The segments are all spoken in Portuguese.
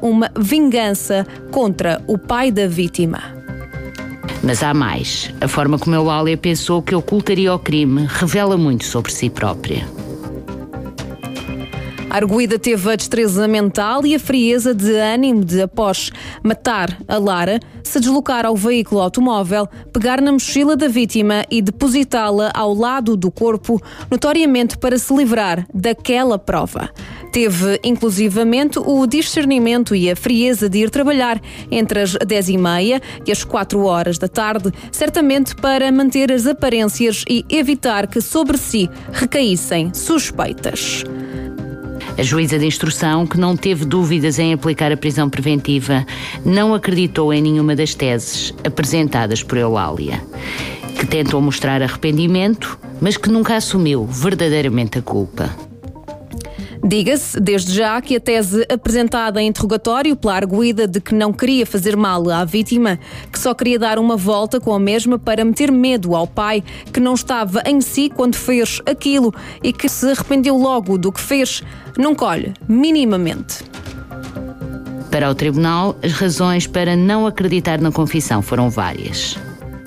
uma vingança contra o pai da vítima. Mas há mais. A forma como Eulália pensou que ocultaria o crime revela muito sobre si própria. A arguida teve a destreza mental e a frieza de ânimo de, após matar a Lara, se deslocar ao veículo automóvel, pegar na mochila da vítima e depositá-la ao lado do corpo, notoriamente para se livrar daquela prova. Teve, inclusivamente, o discernimento e a frieza de ir trabalhar entre as 10h30 e as 4h da tarde, certamente para manter as aparências e evitar que sobre si recaíssem suspeitas. A juíza de instrução, que não teve dúvidas em aplicar a prisão preventiva, não acreditou em nenhuma das teses apresentadas por Eulália, que tentou mostrar arrependimento, mas que nunca assumiu verdadeiramente a culpa. Diga-se, desde já, que a tese apresentada em interrogatório pela arguida de que não queria fazer mal à vítima, que só queria dar uma volta com a mesma para meter medo ao pai, que não estava em si quando fez aquilo e que se arrependeu logo do que fez, não colhe minimamente. Para o tribunal, as razões para não acreditar na confissão foram várias.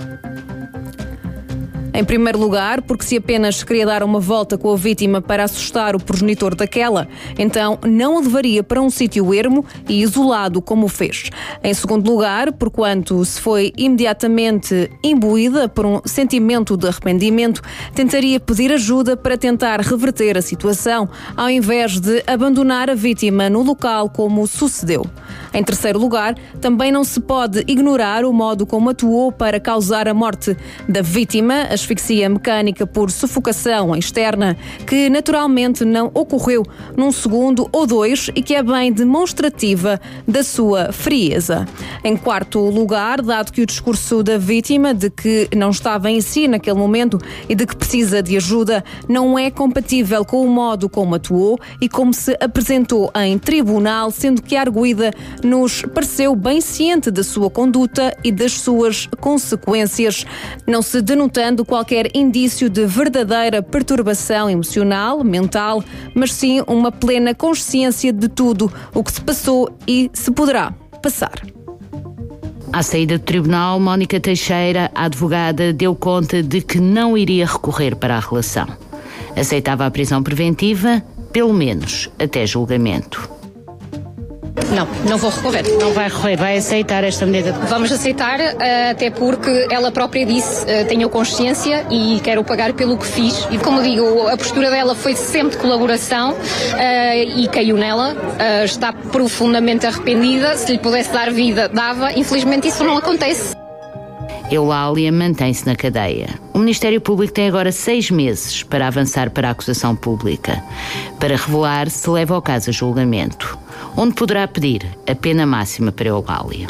Em primeiro lugar, porque se apenas queria dar uma volta com a vítima para assustar o progenitor daquela, então não a levaria para um sítio ermo e isolado como o fez. Em segundo lugar, porquanto se foi imediatamente imbuída por um sentimento de arrependimento, tentaria pedir ajuda para tentar reverter a situação, ao invés de abandonar a vítima no local como sucedeu. Em terceiro lugar, também não se pode ignorar o modo como atuou para causar a morte da vítima, asfixia mecânica por sufocação externa, que naturalmente não ocorreu num segundo ou dois e que é bem demonstrativa da sua frieza. Em quarto lugar, dado que o discurso da vítima de que não estava em si naquele momento e de que precisa de ajuda não é compatível com o modo como atuou e como se apresentou em tribunal, sendo que a arguida nos pareceu bem ciente da sua conduta e das suas consequências, não se denotando qualquer indício de verdadeira perturbação emocional, mental, mas sim uma plena consciência de tudo o que se passou e se poderá passar. À saída do tribunal, Mónica Teixeira, a advogada, deu conta de que não iria recorrer para a relação. Aceitava a prisão preventiva, pelo menos até julgamento. Não vou recorrer. Não vai recorrer, vai aceitar esta medida? Vamos aceitar, até porque ela própria disse, tenho consciência e quero pagar pelo que fiz. E como digo, a postura dela foi sempre de colaboração e caiu nela. Está profundamente arrependida. Se lhe pudesse dar vida, dava. Infelizmente isso não acontece. Eulália mantém-se na cadeia. O Ministério Público tem agora 6 meses para avançar para a acusação pública, para revelar se leva o caso a julgamento, onde poderá pedir a pena máxima para Eulália.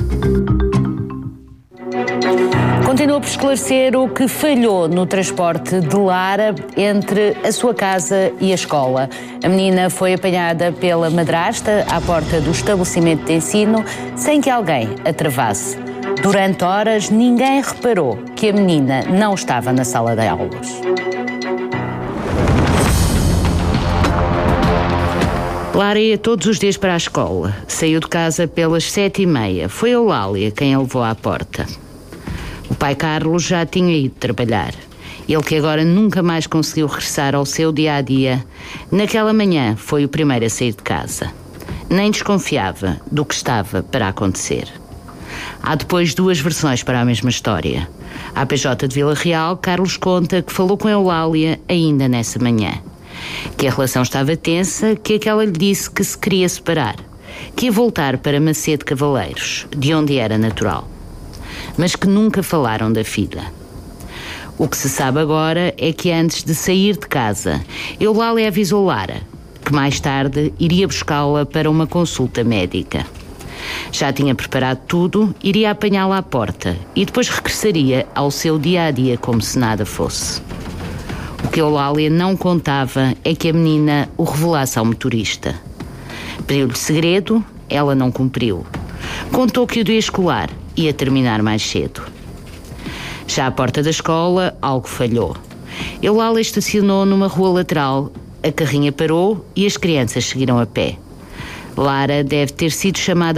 Continua por esclarecer o que falhou no transporte de Lara entre a sua casa e a escola. A menina foi apanhada pela madrasta à porta do estabelecimento de ensino sem que alguém a travasse. Durante horas, ninguém reparou que a menina não estava na sala de aulas. Lara ia todos os dias para a escola. Saiu de casa pelas 7h30. Foi Eulália quem a levou à porta. O pai Carlos já tinha ido trabalhar. Ele, que agora nunca mais conseguiu regressar ao seu dia-a-dia, naquela manhã foi o primeiro a sair de casa. Nem desconfiava do que estava para acontecer. Há depois 2 versões para a mesma história. A PJ de Vila Real, Carlos conta que falou com Eulália ainda nessa manhã. Que a relação estava tensa, que aquela lhe disse que se queria separar, que ia voltar para Macedo Cavaleiros, de onde era natural. Mas que nunca falaram da filha. O que se sabe agora é que antes de sair de casa, Eulália avisou Lara que mais tarde iria buscá-la para uma consulta médica. Já tinha preparado tudo, iria apanhá-la à porta e depois regressaria ao seu dia-a-dia como se nada fosse. O que Eulália não contava é que a menina o revelasse ao motorista. Pediu-lhe segredo, ela não cumpriu. Contou que o dia escolar ia terminar mais cedo. Já à porta da escola, algo falhou. Eulália estacionou numa rua lateral, a carrinha parou e as crianças seguiram a pé. Lara deve ter sido chamada